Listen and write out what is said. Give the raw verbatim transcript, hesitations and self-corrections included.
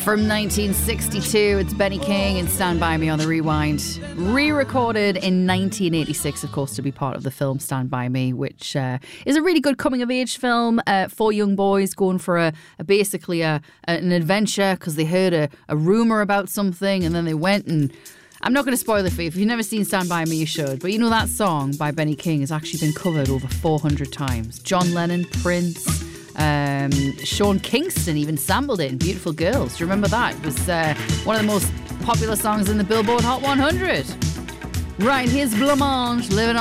From nineteen sixty-two, it's Benny King and Stand By Me on the Rewind. Re-recorded in nineteen eighty-six, of course, to be part of the film Stand By Me, which uh, is a really good coming-of-age film uh, for young boys going for a, a basically a, an adventure because they heard a, a rumour about something and then they went and... I'm not going to spoil it for you. If you've never seen Stand By Me, you should. But you know that song by Benny King has actually been covered over four hundred times. John Lennon, Prince... Um, Sean Kingston even sampled it in Beautiful Girls. Do you remember that? It was uh, one of the most popular songs in the Billboard Hot one hundred. Right, here's Blancmange, Living on